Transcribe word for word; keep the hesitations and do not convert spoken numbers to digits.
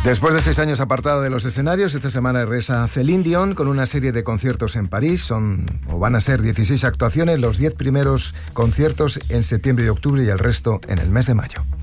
Después de seis años apartada de los escenarios, esta semana regresa Céline Dion con una serie de conciertos en París. Son, o van a ser, dieciséis actuaciones, los diez primeros conciertos en septiembre y octubre y el resto en el mes de mayo.